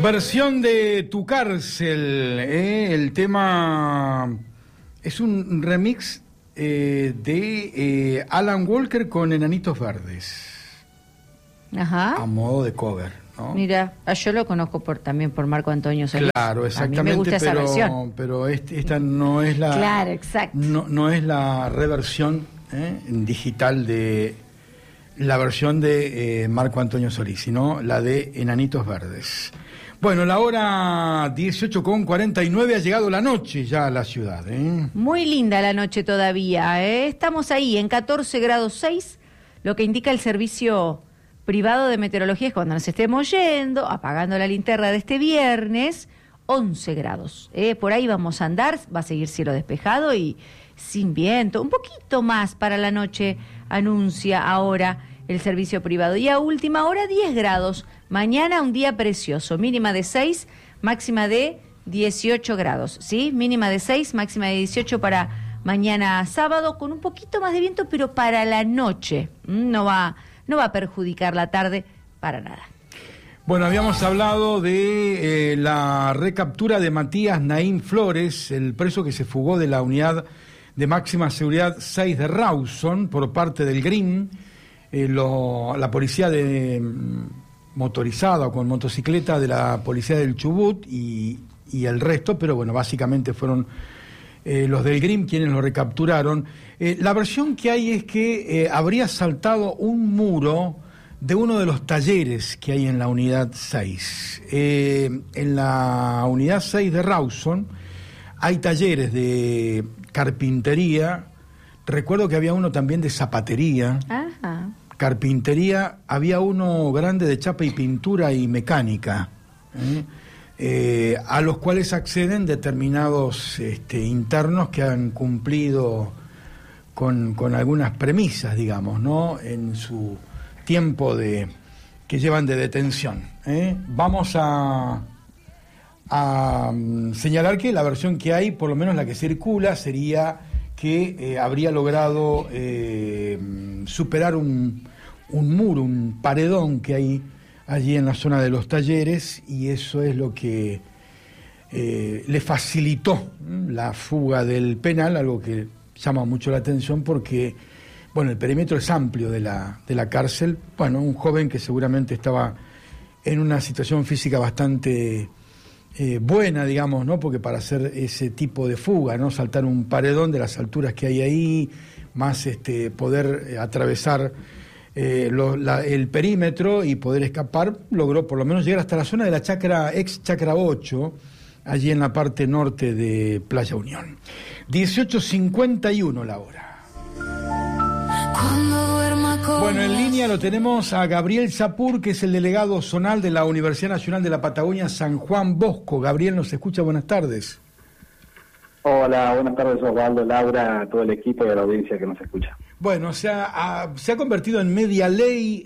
Versión de Tu Cárcel, el tema es un remix de Alan Walker con Enanitos Verdes. Ajá. A modo de cover, ¿no? Mira, yo lo conozco también por Marco Antonio Solís. Claro, exactamente. A mí me gusta esa versión. Pero esta no es la. Claro, exacto. No es la reversión digital de la versión de Marco Antonio Solís, sino la de Enanitos Verdes. Bueno, la hora 18:49, ha llegado la noche ya a la ciudad. Muy linda la noche todavía. Estamos ahí en 14 grados 6, lo que indica el servicio privado de meteorología es cuando nos estemos yendo, apagando la linterna de este viernes, 11 grados. Por ahí vamos a andar, va a seguir cielo despejado y sin viento. Un poquito más para la noche anuncia ahora el servicio privado. Y a última hora 10 grados. Mañana un día precioso, mínima de 6, máxima de 18 grados, ¿sí? Mínima de 6, máxima de 18 para mañana sábado, con un poquito más de viento, pero para la noche. No va a perjudicar la tarde para nada. Bueno, habíamos hablado de la recaptura de Matías Naín Flores, el preso que se fugó de la unidad de máxima seguridad 6 de Rawson por parte del GRIM. La policía motorizada o con motocicleta de la policía del Chubut y el resto, pero bueno, básicamente fueron los del GRIM quienes lo recapturaron. La versión que hay es que habría saltado un muro de uno de los talleres que hay en la unidad 6. En la unidad 6 de Rawson hay talleres de carpintería, recuerdo que había uno también de zapatería. Ajá. Carpintería, había uno grande de chapa y pintura y mecánica, a los cuales acceden determinados internos que han cumplido con algunas premisas, digamos, ¿no? En su tiempo que llevan de detención. Vamos a señalar que la versión que hay, por lo menos la que circula, sería que habría logrado superar un muro, un paredón que hay allí en la zona de los talleres, y eso es lo que le facilitó la fuga del penal, algo que llama mucho la atención porque, bueno, el perímetro es amplio de la cárcel. Bueno, un joven que seguramente estaba en una situación física bastante buena, digamos, ¿no? Porque para hacer ese tipo de fuga, ¿no? Saltar un paredón de las alturas que hay ahí, más poder atravesar el perímetro y poder escapar, logró por lo menos llegar hasta la zona de la ex Chacra 8, allí en la parte norte de Playa Unión. 18:51 la hora. Bueno, en línea lo tenemos a Gabriel Sapur, que es el delegado zonal de la Universidad Nacional de la Patagonia San Juan Bosco. Gabriel, ¿nos escucha? Buenas tardes. Hola, buenas tardes, Osvaldo, Laura, a todo el equipo y a la audiencia que nos escucha. Bueno, se ha convertido en media ley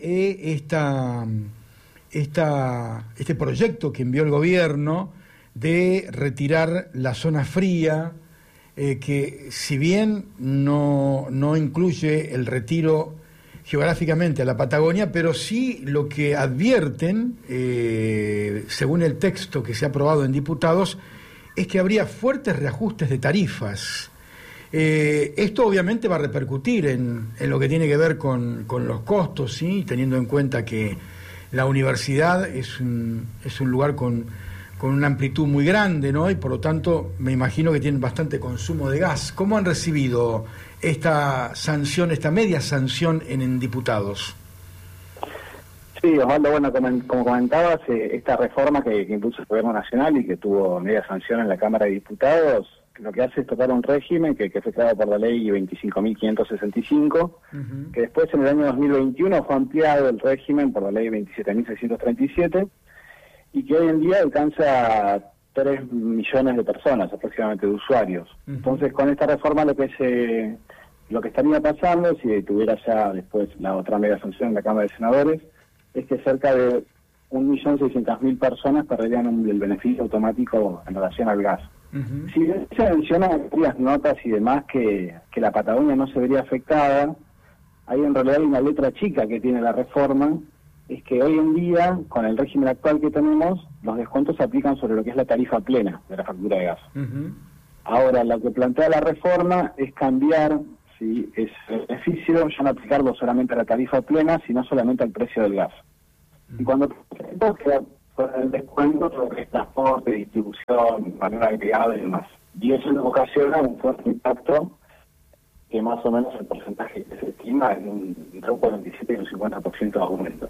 este proyecto que envió el gobierno de retirar la zona fría, que si bien no incluye el retiro geográficamente a la Patagonia, pero sí lo que advierten, según el texto que se ha aprobado en diputados, es que habría fuertes reajustes de tarifas. Esto obviamente va a repercutir en lo que tiene que ver con los costos, ¿sí? Teniendo en cuenta que la universidad es un lugar con una amplitud muy grande, ¿no? Y por lo tanto me imagino que tienen bastante consumo de gas. ¿Cómo han recibido esta sanción, esta media sanción en diputados? Sí, Osvaldo, bueno, como comentabas, esta reforma que impuso el Gobierno Nacional y que tuvo media sanción en la Cámara de Diputados, lo que hace es tocar un régimen que fue creado por la ley 25.565, que después en el año 2021 fue ampliado el régimen por la ley 27.637, y que hoy en día alcanza 3 millones de personas, aproximadamente, de usuarios. Entonces, con esta reforma lo que estaría pasando, si tuviera ya después la otra media sanción en la Cámara de Senadores, es que cerca de 1.600.000 personas perderían el beneficio automático en relación al gas. Si se menciona en varias notas y demás que la Patagonia no se vería afectada, hay en realidad una letra chica que tiene la reforma, es que hoy en día, con el régimen actual que tenemos, los descuentos se aplican sobre lo que es la tarifa plena de la factura de gas. Ahora, lo que plantea la reforma es cambiar, ¿sí?, ese beneficio, ya no aplicarlo solamente a la tarifa plena, sino solamente al precio del gas. Y cuando queda con el descuento, todo lo que es transporte, distribución, valor agregado y demás. Y eso nos ocasiona un fuerte impacto, que más o menos el porcentaje que se estima es entre un 47 y un 50% de aumento.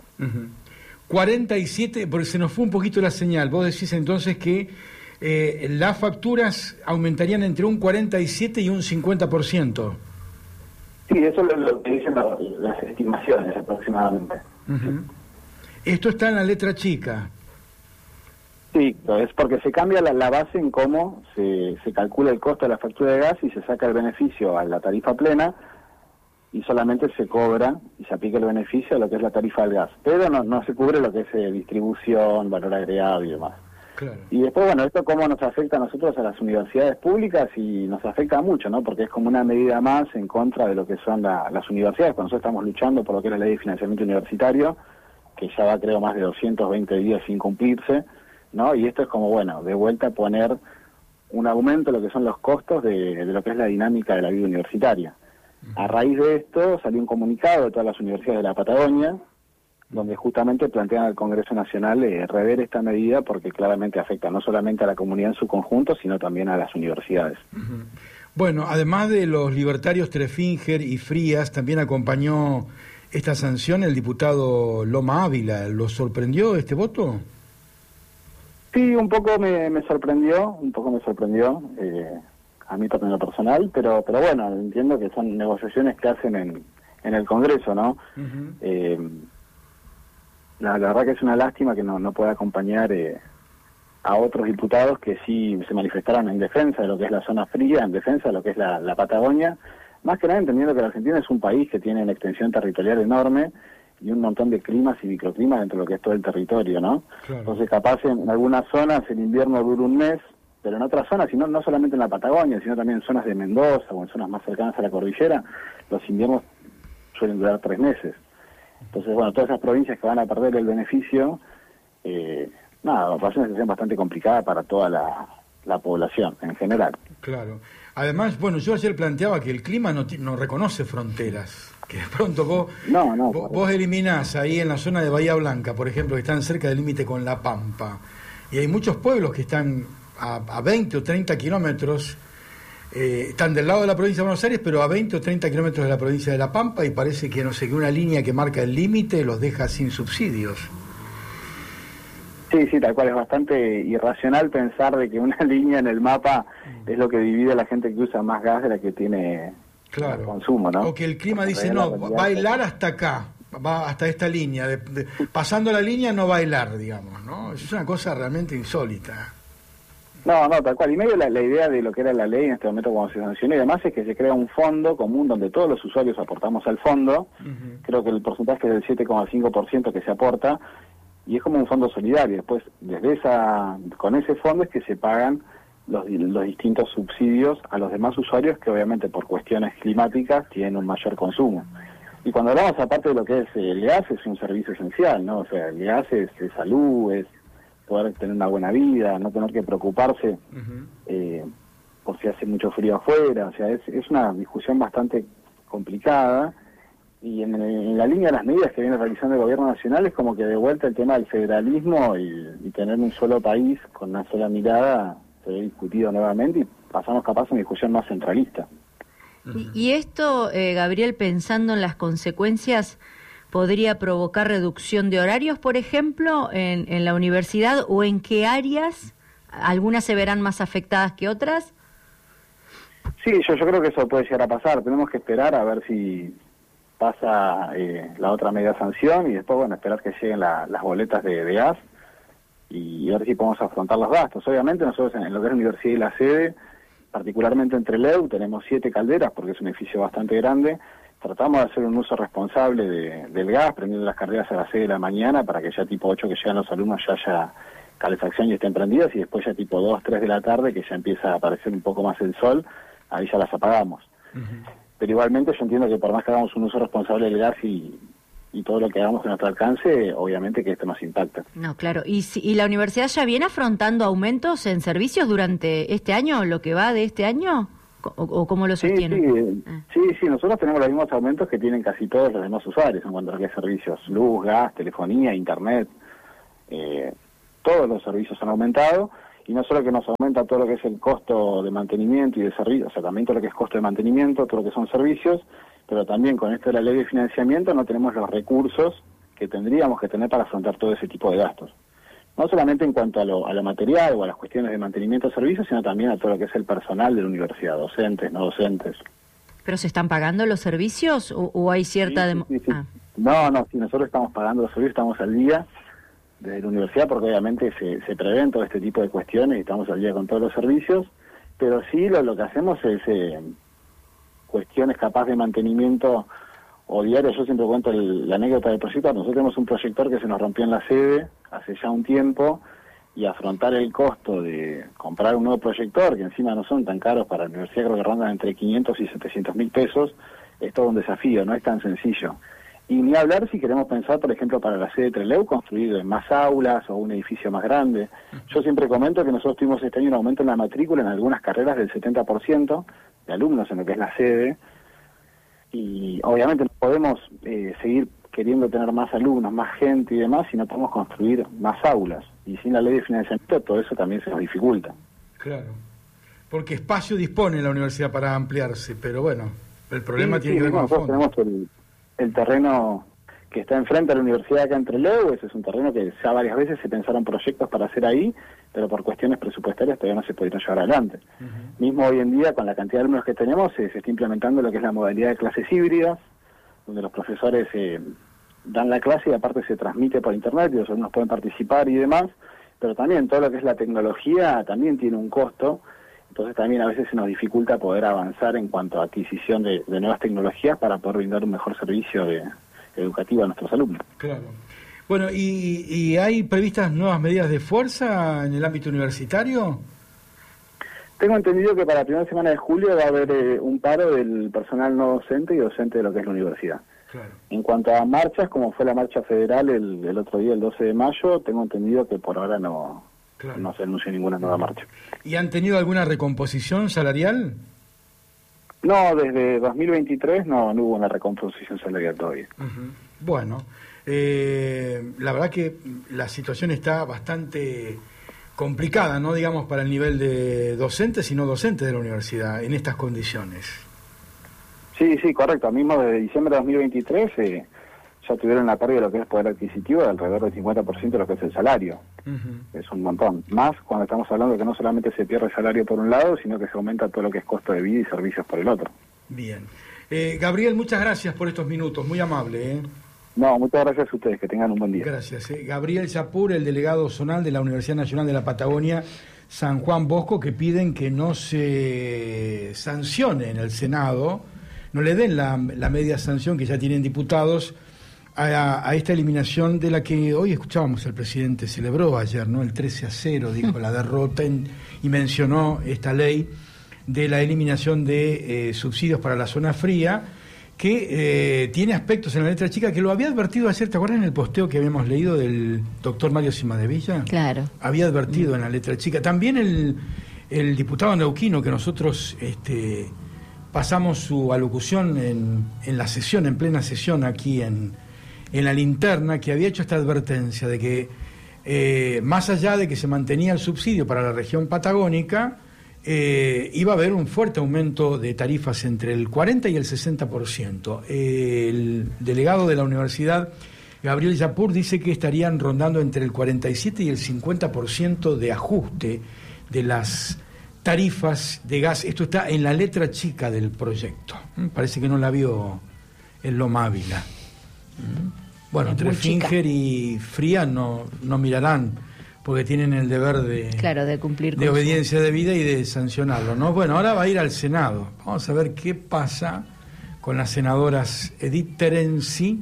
47, porque se nos fue un poquito la señal. Vos decís entonces que las facturas aumentarían entre un 47 y un 50%. Sí, eso es lo que dicen las estimaciones aproximadamente. Esto está en la letra chica. Sí, es porque se cambia la base en cómo se calcula el costo de la factura de gas y se saca el beneficio a la tarifa plena y solamente se cobra y se aplica el beneficio a lo que es la tarifa del gas. Pero no se cubre lo que es distribución, valor agregado y demás. Claro. Y después, bueno, esto cómo nos afecta a nosotros, a las universidades públicas, y nos afecta mucho, ¿no? Porque es como una medida más en contra de lo que son las universidades. Cuando nosotros estamos luchando por lo que es la ley de financiamiento universitario, que ya va, creo, más de 220 días sin cumplirse, ¿no? Y esto es como, bueno, de vuelta a poner un aumento de lo que son los costos de lo que es la dinámica de la vida universitaria. A raíz de esto salió un comunicado de todas las universidades de la Patagonia, donde justamente plantean al Congreso Nacional rever esta medida porque claramente afecta no solamente a la comunidad en su conjunto, sino también a las universidades. Bueno, además de los libertarios Trefinger y Frías, también acompañó esta sanción el diputado Loma Ávila. ¿Lo sorprendió este voto? Sí, un poco me sorprendió, a mí también lo personal, pero bueno, entiendo que son negociaciones que hacen en el Congreso, ¿no? La verdad que es una lástima que no pueda acompañar a otros diputados que sí se manifestaran en defensa de lo que es la zona fría, en defensa de lo que es la Patagonia, más que nada entendiendo que la Argentina es un país que tiene una extensión territorial enorme y un montón de climas y microclimas dentro de lo que es todo el territorio, ¿no? Claro. Entonces capaz en algunas zonas el invierno dura un mes, pero en otras zonas, sino no solamente en la Patagonia, sino también en zonas de Mendoza o en zonas más cercanas a la cordillera, los inviernos suelen durar 3 meses. Entonces, bueno, todas esas provincias que van a perder el beneficio, va a ser una situación bastante complicada para toda la población en general. Claro. Además, bueno, yo ayer planteaba que el clima no reconoce fronteras, que de pronto vos eliminás ahí en la zona de Bahía Blanca, por ejemplo, que están cerca del límite con La Pampa, y hay muchos pueblos que están a 20 o 30 kilómetros, están del lado de la provincia de Buenos Aires, pero a 20 o 30 kilómetros de la provincia de La Pampa, y parece que, no sé, que una línea que marca el límite los deja sin subsidios. Sí, tal cual, es bastante irracional pensar de que una línea en el mapa es lo que divide a la gente que usa más gas de la que tiene consumo, ¿no? O que el clima dice, no, bailar hasta acá, va hasta esta línea, pasando la línea no bailar, digamos, ¿no? Eso es una cosa realmente insólita. No, tal cual. Y medio la idea de lo que era la ley en este momento cuando se sancionó y demás es que se crea un fondo común donde todos los usuarios aportamos al fondo. Creo que el porcentaje es del 7,5% que se aporta y es como un fondo solidario. Después, con ese fondo es que se pagan los distintos subsidios a los demás usuarios que obviamente por cuestiones climáticas tienen un mayor consumo. Y cuando hablamos aparte de lo que es el gas, es un servicio esencial, ¿no? O sea, el gas es salud, es poder tener una buena vida, no tener que preocuparse por si hace mucho frío afuera. O sea, es una discusión bastante complicada y en la línea de las medidas que viene realizando el gobierno nacional es como que de vuelta el tema del federalismo y tener un solo país con una sola mirada se ve discutido nuevamente y pasamos capaz a una discusión más centralista. Y esto, Gabriel, pensando en las consecuencias, ¿podría provocar reducción de horarios, por ejemplo, en la universidad? ¿O en qué áreas? ¿Algunas se verán más afectadas que otras? Sí, yo creo que eso puede llegar a pasar. Tenemos que esperar a ver si pasa la otra media sanción y después, bueno, esperar que lleguen las boletas de gas y ver si podemos afrontar los gastos. Obviamente nosotros en lo que es la universidad y la sede, particularmente entre Trelew, tenemos 7 calderas porque es un edificio bastante grande. Tratamos de hacer un uso responsable del gas, prendiendo las carreras a las 6 de la mañana para que ya tipo 8 que llegan los alumnos ya haya calefacción y estén prendidas, y después ya tipo 2, 3 de la tarde que ya empieza a aparecer un poco más el sol, ahí ya las apagamos. Pero igualmente yo entiendo que por más que hagamos un uso responsable del gas y y todo lo que hagamos en nuestro alcance, obviamente que esto nos impacta. No, claro. ¿Y la universidad ya viene afrontando aumentos en servicios durante este año, lo que va de este año? ¿O cómo lo sostienen? Sí, nosotros tenemos los mismos aumentos que tienen casi todos los demás usuarios en cuanto a lo que es servicios, luz, gas, telefonía, internet, todos los servicios han aumentado, y no solo que nos aumenta todo lo que es el costo de mantenimiento y de servicios, o sea, también todo lo que es costo de mantenimiento, todo lo que son servicios, pero también con esto de la ley de financiamiento no tenemos los recursos que tendríamos que tener para afrontar todo ese tipo de gastos. No solamente en cuanto a lo material o a las cuestiones de mantenimiento de servicios, sino también a todo lo que es el personal de la universidad, docentes, no docentes. ¿Pero se están pagando los servicios o hay cierta... Sí. No, si nosotros estamos pagando los servicios, estamos al día desde la universidad, porque obviamente se prevén todo este tipo de cuestiones y estamos al día con todos los servicios, pero sí lo que hacemos es cuestiones capaz de mantenimiento o diario. Yo siempre cuento la anécdota del proyector. Nosotros tenemos un proyector que se nos rompió en la sede hace ya un tiempo, y afrontar el costo de comprar un nuevo proyector, que encima no son tan caros para la universidad, creo que rondan entre 500 y 700 mil pesos, es todo un desafío, no es tan sencillo. Y ni hablar si queremos pensar, por ejemplo, para la sede de Trelew, construir más aulas o un edificio más grande. Yo siempre comento que nosotros tuvimos este año un aumento en la matrícula en algunas carreras del 70% de alumnos en lo que es la sede, y obviamente no podemos seguir queriendo tener más alumnos, más gente y demás si no podemos construir más aulas. Y sin la ley de financiamiento todo eso también se nos dificulta. Claro, porque espacio dispone la universidad para ampliarse, pero bueno, el problema tiene que ver con el fondo. Tenemos el terreno que está enfrente a la universidad acá en Trelew. Ese es un terreno que ya varias veces se pensaron proyectos para hacer ahí, pero por cuestiones presupuestarias todavía no se pudieron llevar adelante. Mismo hoy en día, con la cantidad de alumnos que tenemos, se está implementando lo que es la modalidad de clases híbridas, donde los profesores dan la clase y aparte se transmite por internet y los alumnos pueden participar y demás, pero también todo lo que es la tecnología también tiene un costo, entonces también a veces se nos dificulta poder avanzar en cuanto a adquisición de nuevas tecnologías para poder brindar un mejor servicio educativo a nuestros alumnos. Claro. Bueno, ¿y hay previstas nuevas medidas de fuerza en el ámbito universitario? Tengo entendido que para la primera semana de julio va a haber un paro del personal no docente y docente de lo que es la universidad. Claro. En cuanto a marchas, como fue la marcha federal el otro día, el 12 de mayo, tengo entendido que por ahora no se anuncia ninguna nueva marcha. ¿Y han tenido alguna recomposición salarial? No, desde 2023 no hubo una recomposición salarial todavía. Bueno, la verdad que la situación está bastante complicada, no digamos para el nivel de docentes y no docentes de la universidad en estas condiciones. Sí, correcto. Mismo desde diciembre de 2023 ya tuvieron la pérdida de lo que es poder adquisitivo de alrededor del 50% de lo que es el salario. Es un montón. Más cuando estamos hablando de que no solamente se pierde el salario por un lado, sino que se aumenta todo lo que es costo de vida y servicios por el otro. Bien. Gabriel, muchas gracias por estos minutos, muy amable. No, muchas gracias a ustedes, que tengan un buen día. Gracias. Gabriel Yapur, el delegado zonal de la Universidad Nacional de la Patagonia, San Juan Bosco, que piden que no se sancione en el Senado, no le den la media sanción que ya tienen diputados a esta eliminación de la que hoy escuchábamos el presidente celebró ayer, ¿no? El 13-0, dijo la derrota y mencionó esta ley de la eliminación de subsidios para la zona fría, que tiene aspectos en la letra chica que lo había advertido ayer. ¿Te acuerdas en el posteo que habíamos leído del doctor Mario Cimadevilla? Claro. Había advertido en la letra chica. También el diputado neuquino, que nosotros pasamos su alocución en la sesión, en plena sesión aquí en la linterna, que había hecho esta advertencia de que más allá de que se mantenía el subsidio para la región patagónica, iba a haber un fuerte aumento de tarifas entre el 40 y el 60%. El delegado de la universidad, Gabriel Yapur, dice que estarían rondando entre el 47 y el 50% de ajuste de las tarifas de gas. Esto está en la letra chica del proyecto. Parece que no la vio el Loma Ávila. Bueno, entre Finger y Fría no mirarán, porque tienen el deber de cumplir de obediencia debida y de sancionarlo, ¿no? Bueno, ahora va a ir al Senado. Vamos a ver qué pasa con las senadoras Edith Terenzi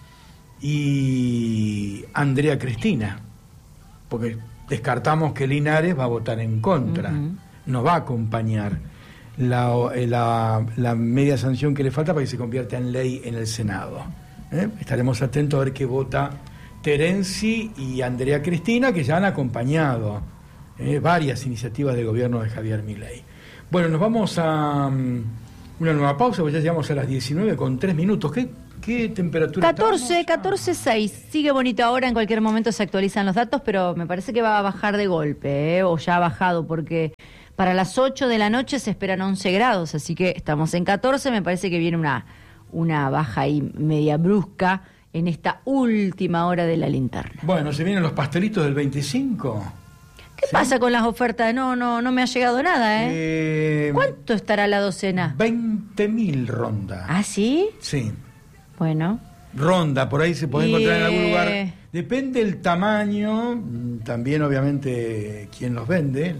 y Andrea Cristina, porque descartamos que Linares va a votar en contra, no va a acompañar la media sanción que le falta para que se convierta en ley en el Senado. Estaremos atentos a ver qué vota Terenzi y Andrea Cristina, que ya han acompañado varias iniciativas del gobierno de Javier Milei. Bueno, nos vamos a una nueva pausa, porque ya llegamos a las 19:03. ¿Qué temperatura 14:06. Sigue bonito ahora, en cualquier momento se actualizan los datos, pero me parece que va a bajar de golpe, o ya ha bajado, porque para las 8 de la noche se esperan 11 grados, así que estamos en 14, me parece que viene una baja ahí media brusca en esta última hora de la linterna. Bueno, ¿se vienen los pastelitos del 25? ¿Qué pasa con las ofertas? No me ha llegado nada, ¿eh? ¿Cuánto estará la docena? 20.000 ronda. ¿Ah, sí? Sí. Bueno. Ronda, por ahí se puede encontrar en algún lugar. Depende del tamaño, también obviamente quién los vende.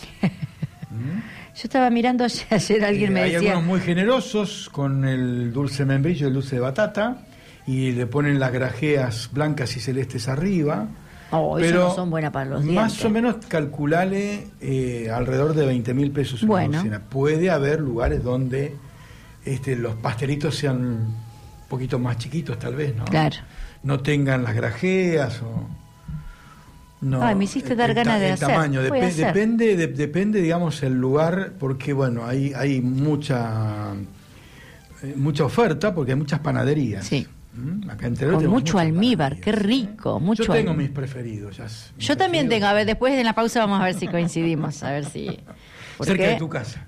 Yo estaba mirando ayer alguien me decía... Hay algunos muy generosos con el dulce membrillo, el dulce de batata, y le ponen las grajeas blancas y celestes arriba. Oh, pero eso no son buenas para los dientes. Más o menos calculale alrededor de 20.000 pesos una docena. Puede haber lugares donde los pastelitos sean un poquito más chiquitos, tal vez, ¿no? Claro. No tengan las grajeas o... No, Ay, me hiciste dar ganas de hacer. Tamaño, depende, digamos, el lugar, porque bueno, hay mucha oferta, porque hay muchas panaderías. Sí. Acá en Teruel con mucho almíbar, panaderías. qué rico, mucho. Yo tengo mis preferidos. Yo también tengo, a ver, después de la pausa vamos a ver si coincidimos, a ver si... Cerca de tu casa.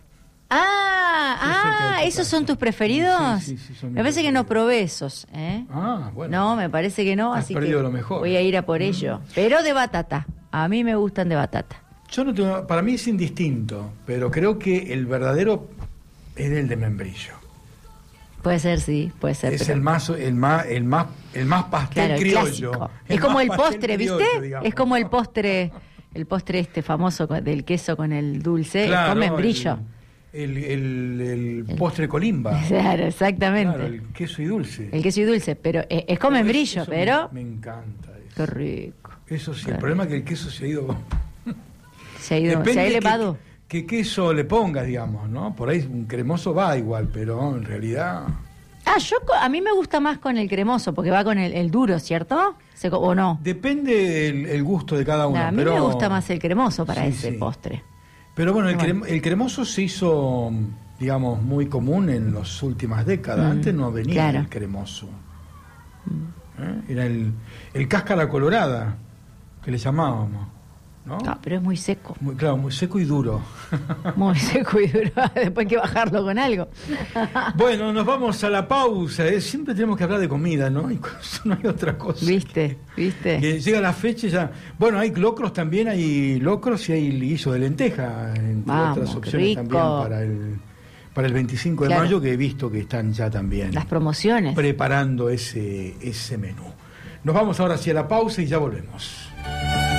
¿Esos son tus preferidos? Sí, son me parece que no probé esos, ¿eh? Bueno. No, me parece que no, Has así perdido que lo mejor. voy a ir a por ello. Pero de batata, a mí me gustan de batata. Yo no tengo, para mí es indistinto, pero creo que el verdadero es el de membrillo. Puede ser, sí, puede ser. Es pero... el más pastel, claro, criollo. Clásico. Es como el postre, criollo, ¿viste? digamos. Es como el postre famoso del queso con el dulce, claro, con membrillo. El postre colimba. Claro, exactamente. Claro, el queso y dulce. El queso y dulce, pero es con membrillo, pero... Me encanta eso. Qué rico. Eso sí, el problema es que el queso se ha ido... Se ha elevado. ¿Qué queso le pongas, digamos, no? Por ahí un cremoso va igual, pero en realidad... A mí me gusta más con el cremoso, porque va con el duro, ¿cierto? ¿O no? Depende el gusto de cada uno. A mí me gusta más el cremoso para ese postre. Pero bueno, el cremoso se hizo, digamos, muy común en las últimas décadas. Antes no venía el cremoso. Era el cáscara colorada, que le llamábamos, ¿no? Pero es muy seco. Muy seco y duro. Muy seco y duro. Después hay que bajarlo con algo. Bueno, nos vamos a la pausa. Siempre tenemos que hablar de comida, ¿no? Y no hay otra cosa. ¿Viste? Que llega la fecha y ya... Bueno, hay locros también, hay locros y hay guiso de lenteja, entre otras opciones también para el 25 de mayo, que he visto que están ya también... Las promociones. Preparando ese menú. Nos vamos ahora hacia la pausa y ya volvemos.